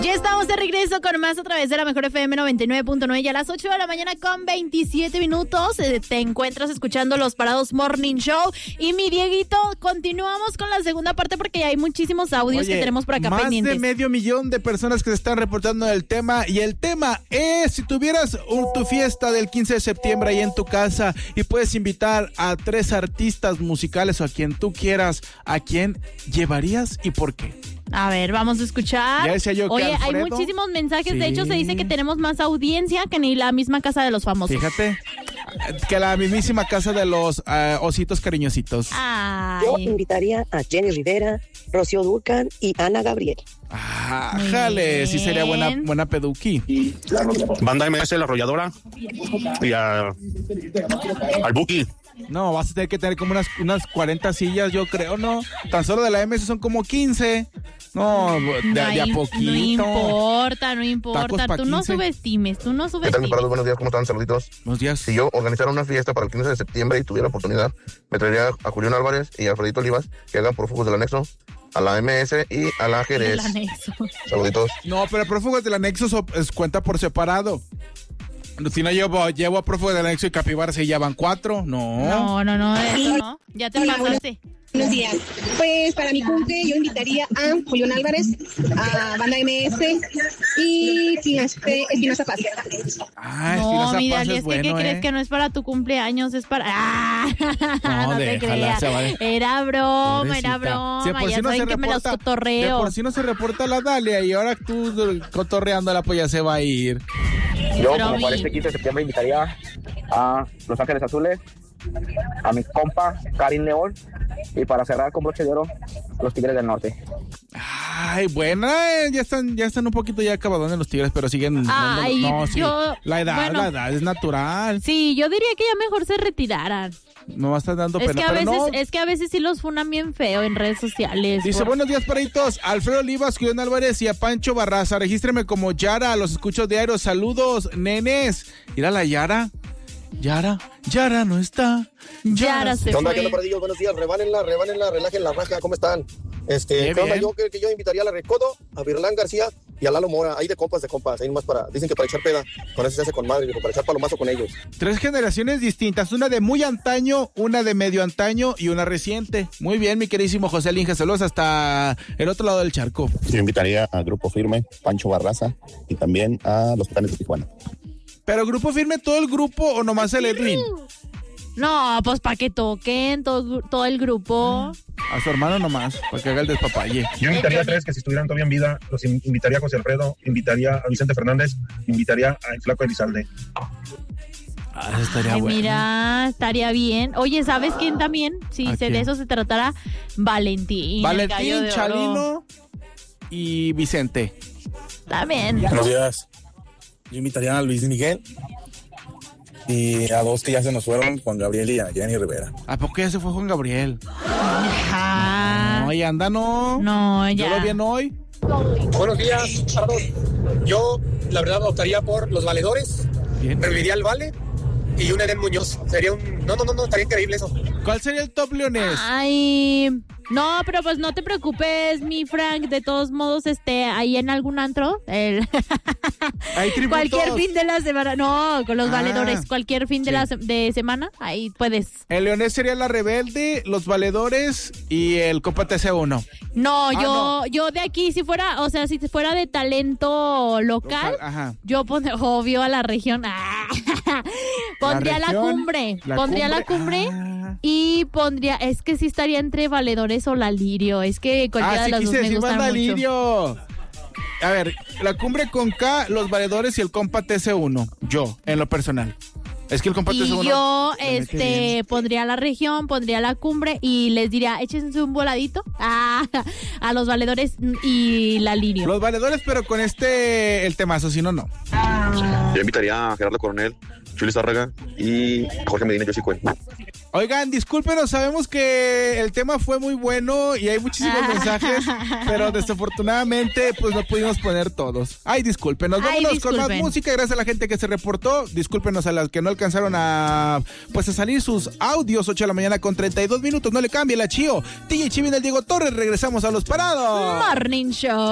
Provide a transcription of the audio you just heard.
Ya estamos de regreso con más a través de la Mejor FM 99.9 y a las 8 de la mañana con 27 minutos te encuentras escuchando Los Parados Morning Show. Y mi Dieguito, continuamos con la segunda parte porque ya hay muchísimos audios que tenemos por acá más pendientes. Más de 500,000 de personas que se están reportando el tema, y el tema es: si tuvieras tu fiesta del 15 de septiembre ahí en tu casa y puedes invitar a 3 artistas musicales o a quien tú quieras, ¿a quién llevarías y por qué? A ver, vamos a escuchar. Ya decía yo que Oye, Alfredo, hay muchísimos mensajes. sí. De hecho, se dice que tenemos más audiencia que ni la misma Casa de los Famosos. Fíjate, que la mismísima casa de los ositos cariñositos. Ay. Yo invitaría a Jenny Rivera, Rocío Dúrcal y Ana Gabriel. Jale, sí sería buena peduqui. Banda MS, La Arrolladora y al Buki. No, vas a tener como unas 40 sillas, yo creo, ¿no? Tan solo de la MS son como 15. No, de a poquito. No importa. Tú no subestimes, ¿Qué tal, mis parados? Buenos días, ¿cómo están? Saluditos. Buenos días. Si yo organizara una fiesta para el 15 de septiembre y tuviera oportunidad, me traería a Julián Álvarez y a Alfredito Olivas, que hagan prófugos del anexo, a la MS y a la Jerez. Saluditos. No, pero prófugos del anexo cuenta por separado. Si no llevo a prófugos del anexo y capibaras y ya van 4. No. No. Ya te pasaste. Buenos días. Pues para mi cumple yo invitaría a Julián Álvarez, a Banda MS y Espinosa Paz. No, mi Dali, es que ¿qué crees? Que no es para tu cumpleaños, es para... No te creas. Vale. Era broma. Ya saben que me los cotorreo. De por si no se reporta la Dalia y ahora tú cotorreándola pues ya se va a ir. Yo, como para este 15 de septiembre, invitaría a Los Ángeles Azules, a mi compa Karim León, y para cerrar con broche de oro, a los Tigres del Norte. Ay, buena, ya están un poquito ya acabadones los Tigres, pero siguen... Sí. La edad es natural. Sí, yo diría que ya mejor se retiraran. No va a estar dando pena, Es que a veces sí los funan bien feo en redes sociales. Dice, buenos días, paritos. Alfredo Olivas, Julián Álvarez y a Pancho Barraza. Regístreme como Yara, los escucho diario. Saludos, nenes. Mira la Yara no está. Yara se ¿Qué onda, fue. paradillos? Buenos días, rebánenla, relájenla, raja, ¿cómo están? ¿Qué onda? Yo invitaría a la Recodo, a Virlán García y a Lalo Mora, ahí de compas, ahí nomás dicen que para echar peda, con eso se hace con madre, para echar palomazo con ellos. 3 generaciones distintas, una de muy antaño, una de medio antaño y una reciente. Muy bien, mi queridísimo José Linge, saludos hasta el otro lado del charco. Yo invitaría a Grupo Firme, Pancho Barraza y también a Los Titanes de Tijuana. ¿Pero Grupo Firme, todo el grupo o nomás el Edwin? No, pues para que toquen todo el grupo. A su hermano nomás, para que haga el despapalle. Yo invitaría a 3 que si estuvieran todavía en vida, los invitaría a José Alfredo, invitaría a Vicente Fernández, invitaría a el Flaco Elizalde. Estaría bueno. Mira, estaría bien. Oye, ¿sabes quién también? Si de eso se tratara, Valentín, Chalino y Vicente. También. Buenos días. Yo invitaría a Luis Miguel y a 2 que ya se nos fueron, Juan Gabriel y a Jenny Rivera. ¿A poco ya se fue Juan Gabriel? Ajá. No, ya anda, no. No, ya. Yo lo vi en hoy. Buenos días, Pardos. Yo, la verdad, optaría por Los Valedores. Bien. Reviviría el Vale y un Edén Muñoz. Sería un... No, estaría increíble eso. ¿Cuál sería el top leonés? Ay, no, pero pues no te preocupes, mi Frank. De todos modos, ahí en algún antro, Hay tributos. Cualquier fin de la semana, no, con los valedores, cualquier fin de semana, ahí puedes. El leonés sería La Rebelde, Los Valedores y el Copa TC1. No, yo de aquí, si fuera de talento local, yo pondría, obvio, a la región. Pondría la cumbre. Y pondría, es que sí estaría entre Valedores o la Lirio. Es que cualquiera de las dos me gustan mucho. Lirio. A ver, la cumbre con K, Los Valedores y el compa TC1. Yo, en lo personal. Es que el compa TC1... Y yo, pondría la región, pondría la cumbre y les diría, échense un voladito a Los Valedores y la Lirio. Los Valedores, pero con el temazo, si no. Yo invitaría a Gerardo Coronel, Chuli Zárraga y Jorge Medina y Josie Cuen. Oigan, discúlpenos, sabemos que el tema fue muy bueno y hay muchísimos mensajes, pero desafortunadamente pues no pudimos poner todos. Ay, discúlpenos. Vámonos con más música, gracias a la gente que se reportó. Discúlpenos a las que no alcanzaron a salir sus audios. 8 de la mañana con 32 minutos. No le cambie la Chío. DJ Chivin, el Diego Torres. Regresamos a Los Parados Morning Show.